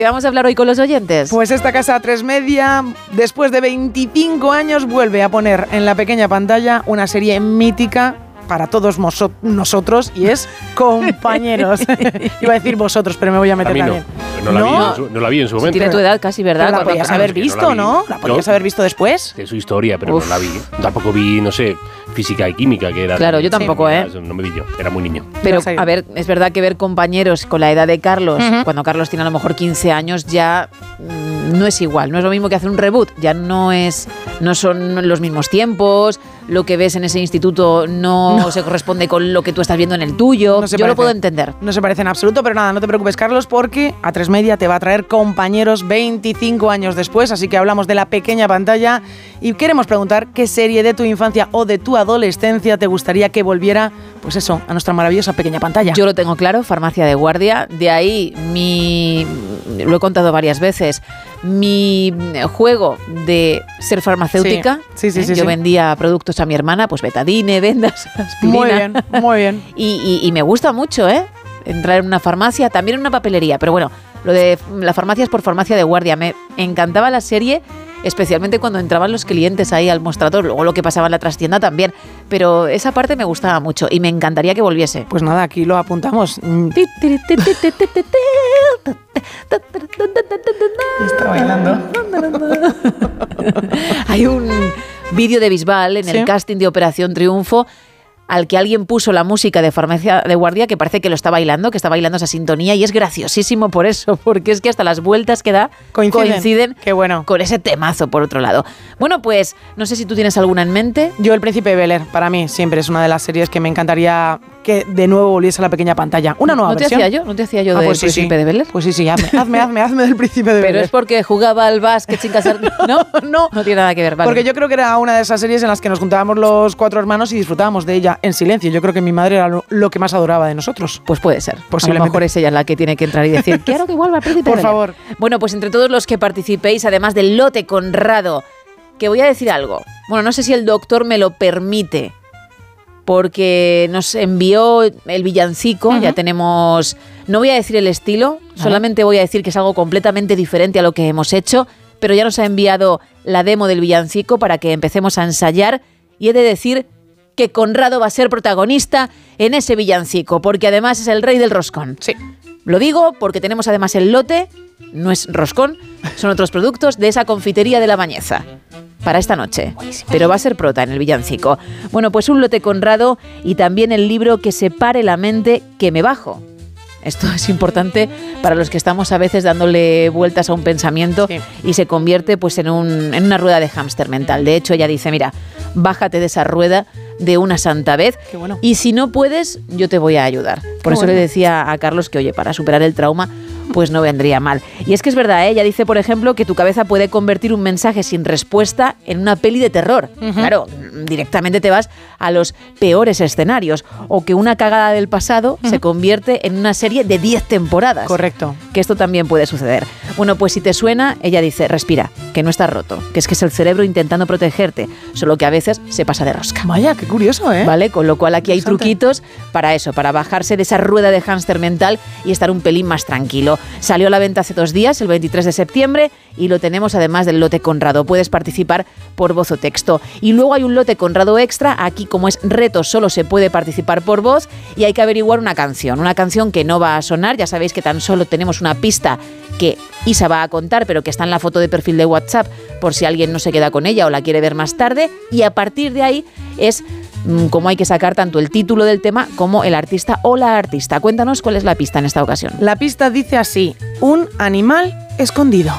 Vamos a hablar hoy con los oyentes. Pues esta casa A3 Media, después de 25 años, vuelve a poner en la pequeña pantalla una serie mítica para todos nosotros, y es Compañeros. Iba a decir vosotros, pero me voy a meter también. No la vi en su momento. Tiene tu edad casi, ¿verdad? Pero la podías haber visto, ¿no? ¿La podías haber visto después? De su historia, pero no la vi. Tampoco vi, no sé, física y química, que era... Claro, yo tampoco, No me vi yo, era muy niño. Pero, a ver, es verdad que ver Compañeros con la edad de Carlos, cuando Carlos tiene a lo mejor 15 años, ya no es igual. No es lo mismo que hacer un reboot. Ya no son los mismos tiempos. Lo que ves en ese instituto no se corresponde con lo que tú estás viendo en el tuyo. Yo lo puedo entender. No se parece en absoluto, pero nada, no te preocupes, Carlos, porque A3 Media te va a traer Compañeros 25 años después, así que hablamos de la pequeña pantalla y queremos preguntar qué serie de tu infancia o de tu adolescencia te gustaría que volviera, pues eso, a nuestra maravillosa pequeña pantalla. Yo lo tengo claro, Farmacia de Guardia. De ahí lo he contado varias veces, mi juego de ser farmacéutica. Sí. Yo vendía productos a mi hermana, pues betadine, vendas, aspirina. Muy bien. Y me gusta mucho, entrar en una farmacia, también en una papelería. Pero bueno, lo de la farmacia es por Farmacia de Guardia. Me encantaba la serie, especialmente cuando entraban los clientes ahí al mostrador, luego lo que pasaba en la trastienda también. Pero esa parte me gustaba mucho y me encantaría que volviese. Pues nada, aquí lo apuntamos. Está bailando. Hay un vídeo de Bisbal en el casting de Operación Triunfo al que alguien puso la música de Farmacia de Guardia, que parece que lo está bailando, que está bailando esa sintonía, y es graciosísimo por eso, porque es que hasta las vueltas que da coinciden Qué bueno. con ese temazo, por otro lado. Bueno, pues no sé si tú tienes alguna en mente. Yo El Príncipe de Bel-Air, para mí siempre es una de las series que me encantaría que de nuevo volviese a la pequeña pantalla. Una nueva versión. ¿No te hacía yo del Príncipe de Bel-Air? Pues sí, hazme del Príncipe de Bel-Air. Pero es porque jugaba al básquet sin casar. No tiene nada que ver, vale. Porque yo creo que era una de esas series en las que nos juntábamos los 4 hermanos y disfrutábamos de ella en silencio. Yo creo que mi madre era lo que más adoraba de nosotros. Pues puede ser. Posiblemente. A lo mejor es ella la que tiene que entrar y decir, quiero que vuelva el Príncipe de Bel-Air. Por favor. Bueno, pues entre todos los que participéis, además del lote Conrado, que voy a decir algo. Bueno, no sé si el doctor me lo permite, porque nos envió el villancico, ya tenemos... No voy a decir el estilo, solamente voy a decir que es algo completamente diferente a lo que hemos hecho, pero ya nos ha enviado la demo del villancico para que empecemos a ensayar, y he de decir que Conrado va a ser protagonista en ese villancico, porque además es el rey del roscón. Sí. Lo digo porque tenemos además el lote, no es roscón, son otros productos de esa confitería de La Bañeza para esta noche, pero va a ser prota en el villancico. Bueno, pues un lote Conrado y también el libro Que separe la mente que me bajo. Esto es importante para los que estamos a veces dándole vueltas a un pensamiento y se convierte pues en una rueda de hámster mental. De hecho, ella dice, mira, bájate de esa rueda de una santa vez. Qué bueno. Y si no puedes, yo te voy a ayudar. Por eso le decía a Carlos que, oye, para superar el trauma, pues no vendría mal. Y es que es verdad, ella dice, por ejemplo, que tu cabeza puede convertir un mensaje sin respuesta en una peli de terror. Claro, directamente te vas a los peores escenarios. O que una cagada del pasado se convierte en una serie de 10 temporadas. Correcto. Que esto también puede suceder. Bueno, pues si te suena, ella dice, respira, que no estás roto, que es el cerebro intentando protegerte, solo que a veces se pasa de rosca. Vaya, qué curioso, ¿eh? Vale, con lo cual aquí hay truquitos para eso, para bajarse de esa rueda de hámster mental y estar un pelín más tranquilo. Salió a la venta hace 2 días, el 23 de septiembre, y lo tenemos además del lote Conrado. Puedes participar por voz o texto. Y luego hay un lote Conrado extra. Aquí, como es reto, solo se puede participar por voz y hay que averiguar una canción que no va a sonar. Ya sabéis que tan solo tenemos una pista que Isa va a contar, pero que está en la foto de perfil de WhatsApp por si alguien no se queda con ella o la quiere ver más tarde. Y a partir de ahí es como hay que sacar tanto el título del tema como el artista o la artista. Cuéntanos cuál es la pista en esta ocasión. La pista dice así: un animal escondido.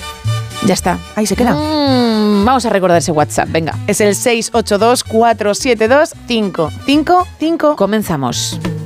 Ya está. Ahí se queda. Vamos a recordar ese WhatsApp, venga. Es el 682-472-555. Comenzamos.